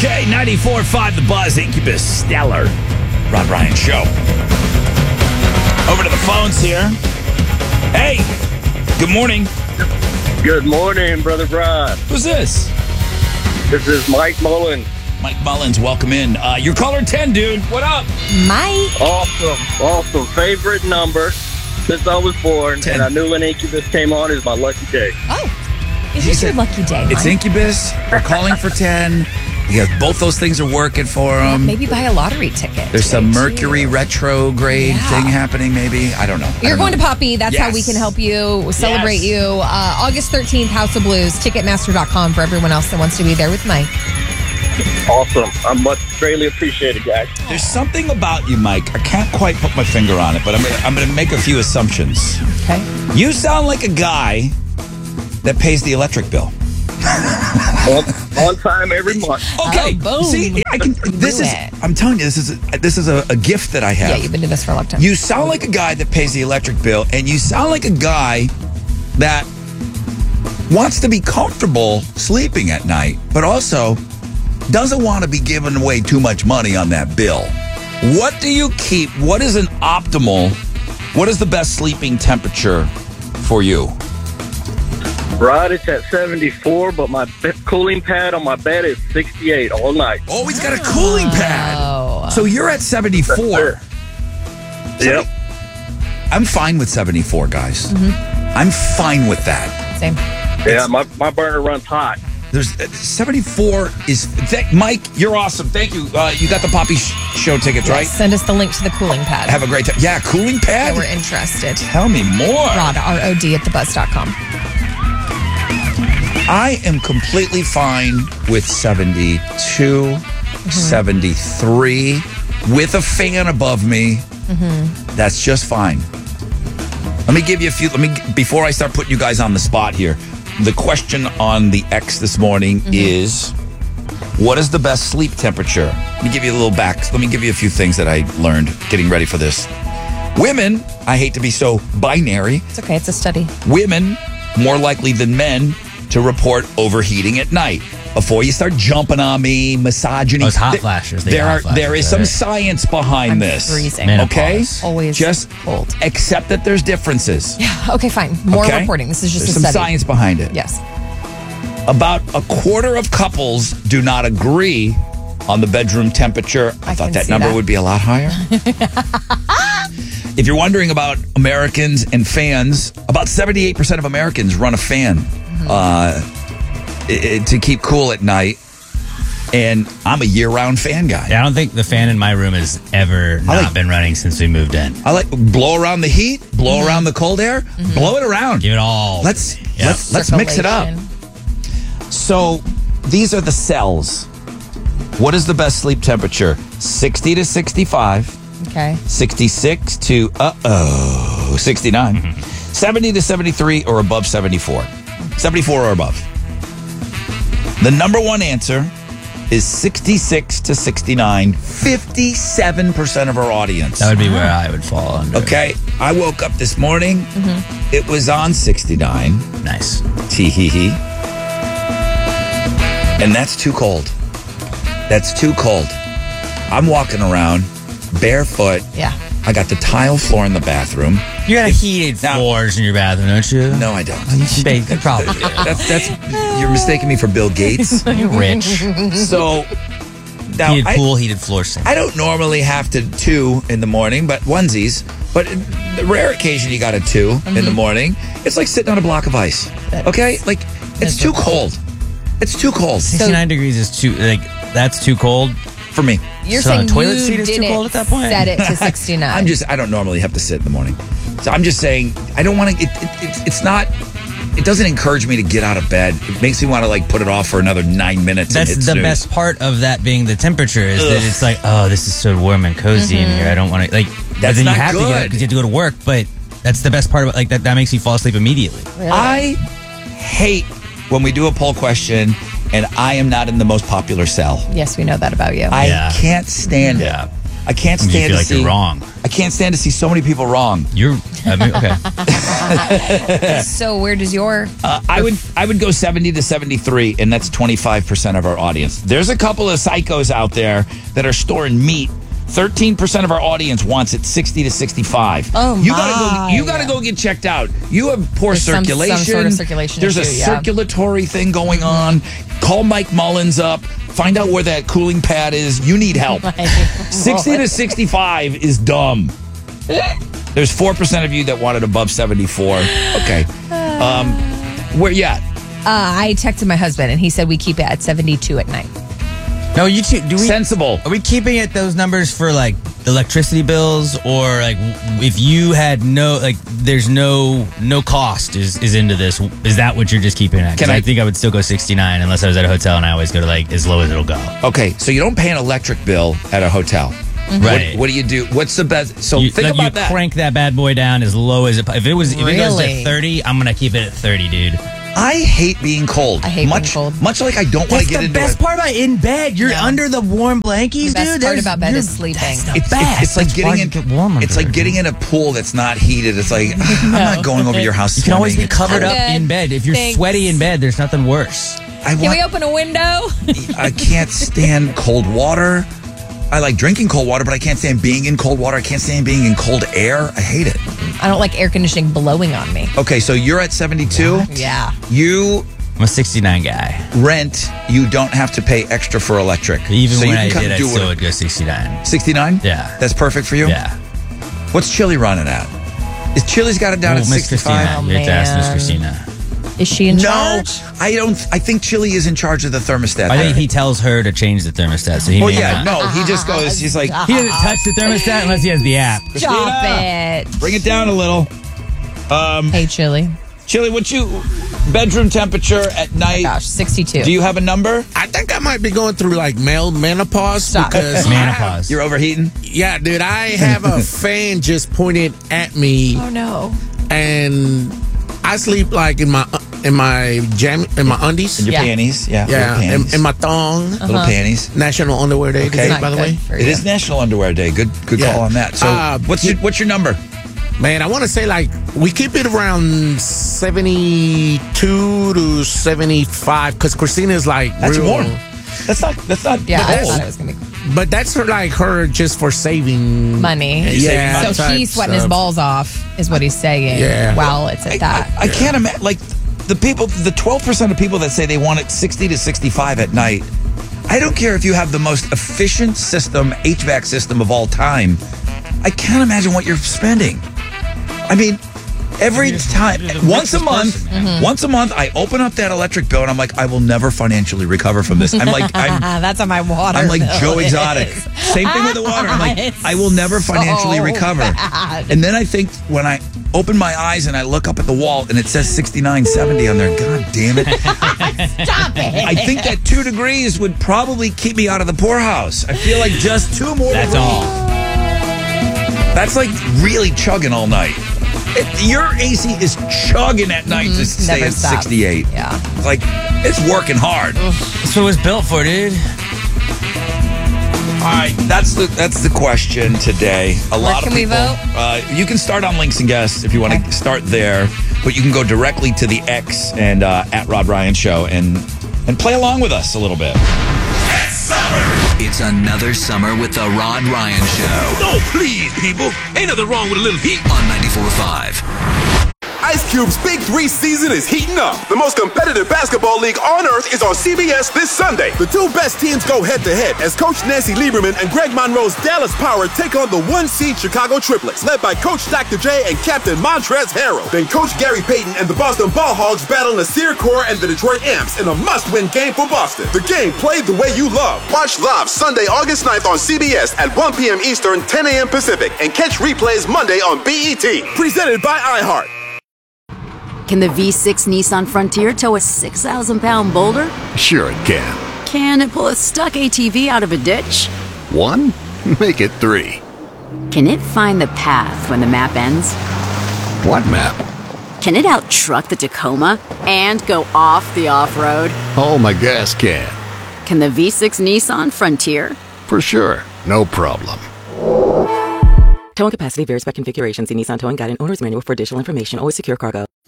Okay, 94.5 The Buzz, Incubus, Stellar. Rod Ryan Show. Over to the phones here. Hey, good morning. Good morning, Brother Rod. Who's this? This is Mike Mullins. Mike Mullins, welcome in. You're caller 10, dude. What up? Mike. Awesome. Favorite number since I was born. 10. And I knew when Incubus came on is my lucky day. Oh, is this your lucky day, It's Mike? Incubus. We're calling for 10. Yeah, both those things are working for them. Maybe buy a lottery ticket. There's some today, Mercury too. retrograde Yeah. thing happening, maybe. I don't know. You're going to Poppy. That's how we Yes. can help you, celebrate Yes. you. August 13th, House of Blues, Ticketmaster.com for everyone else that wants to be there with Mike. Awesome. I'm much greatly appreciated, guys. There's something about you, Mike. I can't quite put my finger on it, but I'm gonna make a few assumptions. Okay. You sound like a guy that pays the electric bill. On time every month. Okay, Oh, boom. see, I can. This Do is. it. I'm telling you, this is a gift that I have. Yeah, you've been doing this for a long time. You sound like a guy that pays the electric bill, and you sound like a guy that wants to be comfortable sleeping at night, but also doesn't want to be giving away too much money on that bill. What do you keep? What is an optimal? What is the best sleeping temperature for you? Rod, it's at 74, but my cooling pad on my bed is 68 all night. Oh, he's got a cooling pad. Oh. So you're at 74. Yep. I'm fine with 74, guys. I'm fine with that. Same. Yeah, my burner runs hot. There's 74 is Mike. You're awesome. Thank you. You got the Poppy show tickets, right? Send us the link to the cooling pad. Have a great time. Yeah, cooling pad. Yeah, we're interested. Tell me more. Rod, R-O-D at thebuzz.com. I am completely fine with 72, 73 with a fan above me. That's just fine. Let me give you a few. Before I start putting you guys on the spot here. The question on the X this morning is, what is the best sleep temperature? Let me give you a little back. Let me give you a few things that I learned getting ready for this. Women, I hate to be so binary, It's okay. It's a study. women more likely than men to report overheating at night. Before you start jumping on me, misogyny. Those hot flashes. There is some science behind I'm this. freezing. Okay? Menopause. Always Just cold. accept that there's differences. Okay, fine. More Okay? reporting. This is just There's a some study. science behind it. Yes. About a quarter of couples do not agree on the bedroom temperature. I thought can that see number that. would be a lot higher. If you're wondering about Americans and fans, about 78% of Americans run a fan to keep cool at night. And I'm a year-round fan guy. Yeah, I don't think the fan in my room has ever not been running since we moved in. I like blow around the heat, blow around the cold air, blow it around. Give it all. Let's Yeah. let's mix it up. Circulation. So these are the cells. What is the best sleep temperature? 60 to 65, Okay. 66 to 69, 70 to 73 or above 74. 74 or above. The number one answer is 66 to 69, 57% of our audience. That would be where I would fall under. Okay, I woke up this morning. It was on 69. Nice. Tee hee hee. And that's too cold. That's too cold. I'm walking around barefoot. Yeah. I got the tile floor in the bathroom. You got heated Now- floors in your bathroom, don't you? No, I don't. You probably do. That's you're mistaking me for Bill Gates. You're rich. So now Heated pool, heated floor sink. I don't normally have to 2 in the morning, but onesies. But the rare occasion you got a 2 in the morning, it's like sitting on a block of ice. Okay, like it's too cold. It's too cold 69 degrees is too, that's too cold. for me. You're So a saying toilet you seat is too didn't cold at that point? set it to 69. I don't normally have to sit in the morning. So I'm just saying, I don't want to, it's not, it doesn't encourage me to get out of bed. It makes me want to like put it off for another 9 minutes. and That's hit the snooze. best part of that being the temperature is that it's like, oh, this is so warm and cozy in here. I don't want to, but That's then not you have to get up good. because you have to go to work. But that's the best part about that makes you fall asleep immediately. I hate when we do a poll question and I am not in the most popular cell. Yes, we know that about you. I Yeah. can't stand it. Yeah. I can't You stand feel to like see. you're wrong. I can't stand to see so many people wrong. Okay. So where does your... I would go 70 to 73, and that's 25% of our audience. There's a couple of psychos out there that are storing meat. 13% of our audience wants it 60 to 65. Oh, you my. gotta go get checked out. You have poor There's some circulation. sort of circulation There's a issue, yeah. circulatory thing going on. Call Mike Mullins up. Find out where that cooling pad is. You need help. 60 to 65 is dumb. There's 4% of you that want it above 74. Okay. Where you at? I texted my husband, and he said we keep it at 72 at night. No, do we Sensible. Are we keeping it those numbers for like electricity bills, or like if you had there's no cost is into this? Is that what you're just keeping it at? 'Cause I think I would still go 69 unless I was at a hotel, and I always go to like as low as it'll go. Okay, so you don't pay an electric bill at a hotel. Right. What do you do? What's the best? So think about you that. crank that bad boy down as low as it. If it goes Really? at 30, I'm gonna keep it at 30, dude. I hate being cold. I hate being cold. Much like I don't want to get into best it. part about in bed. You're Yeah. under the warm blankets, The best dude. part about bed is sleeping. It's like getting in. It's like getting in a pool that's not heated. It's like I'm not going over your house. You can always be swimming. covered I'm up good. in bed. If you're Thanks. sweaty in bed, there's nothing worse. I Can we open a window? I can't stand cold water. I like drinking cold water, but I can't stand being in cold water. I can't stand being in cold air. I hate it. I don't like air conditioning blowing on me. Okay, so you're at 72. Yeah. You I'm a 69 guy. rent. You don't have to pay extra for electric. Even so when you I can come did, I do still what- would go 69. 69? Yeah. That's perfect for you? Yeah. What's Chili running at? Is Chili's got it down at Miss 65? Christina. You have to ask Miss man. Christina. Is she in No, charge? I don't. I think Chili is in charge of the thermostat. I think he tells her to change the thermostat. So he Well, may yeah, not. no, he just goes. He's like, He doesn't touch the thermostat unless he has the app. Stop it. bring it down a little. Hey, Chili. Chili, what's you bedroom temperature at night? Gosh, 62. Do you have a number? I think I might be going through like male menopause Stop. because Menopause. You're overheating. yeah, dude, I have a fan just pointed at me, Oh, no. and I sleep like in my undies. Your Yeah. panties. Yeah. Yeah, Little panties. in my thong. Little panties. National Underwear Day Okay. today, Not by the good way. for It you. is National Underwear Day. Good Yeah. call on that. So, what's your number? Man, I want to say like we keep it around 72 to 75 because Christina's like That's real, warm. That's not. Yeah, I cold. thought it was going to be but that's her just for saving money. Yeah, So he's sweating his balls off, is what he's saying. Yeah. While it's at that. I can't imagine. Like the 12% of people that say they want it 60 to 65 at night. I don't care if you have the most efficient HVAC system of all time. I can't imagine what you're spending. I mean, every time, once a month, I open up that electric bill and I'm like, I will never financially recover from this. That's on my water. I'm like bill Joe is. Exotic. Same thing with the water. I'm like, It's I will never financially so recover. bad. And then I think when I open my eyes and I look up at the wall and it says 69.70 on there, God damn it. Stop it. I think that 2 degrees would probably keep me out of the poorhouse. I feel like just 2 more That's degrees. all. That's like really chugging all night. Your AC is chugging at night to stay Never at stops. 68. Yeah. It's like, it's working hard. That's what it was built for, dude. All right, that's the question today. A lot can of we people. vote? You can start on Links and Guests if you want to start there, but you can go directly to the X and at Rod Ryan Show and play along with us a little bit. It's another summer with the Rod Ryan Show No, please, people. Ain't nothing wrong with a little heat. on 94.5. Ice Cube's Big 3 season is heating up. The most competitive basketball league on earth is on CBS this Sunday. The two best teams go head-to-head as Coach Nancy Lieberman and Greg Monroe's Dallas Power take on the 1-seed Chicago Triplets, led by Coach Dr. J and Captain Montrezl Harrell. Then Coach Gary Payton and the Boston Ball Hogs battle Nasir Kaur and the Detroit Amps in a must-win game for Boston. The game played the way you love. Watch live Sunday, August 9th on CBS at 1 p.m. Eastern, 10 a.m. Pacific, and catch replays Monday on BET. Presented by iHeart. Can the V6 Nissan Frontier tow a 6,000-pound boulder? Sure it can. Can it pull a stuck ATV out of a ditch? 1? Make it 3. Can it find the path when the map ends? What map? Can it out-truck the Tacoma and go off the off-road? Oh, my gas can. Can the V6 Nissan Frontier? For sure. No problem. Towing capacity varies by configuration. See Nissan Towing Guide and Owner's Manual for additional information. Always secure cargo.